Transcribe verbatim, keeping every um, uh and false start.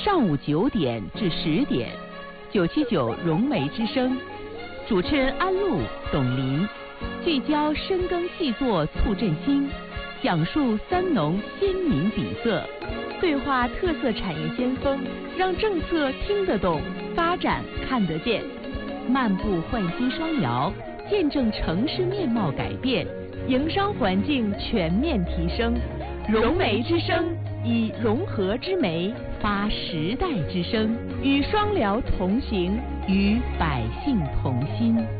上午九点至十点，九七九融媒之声，主持人安陆、董林，聚焦深耕细作促振兴，讲述三农鲜明底色，对话特色产业先锋，让政策听得懂，发展看得见，漫步焕新双摇，见证城市面貌改变，营商环境全面提升。融媒之声，以融合之媒发时代之声，与双辽同行，与百姓同心。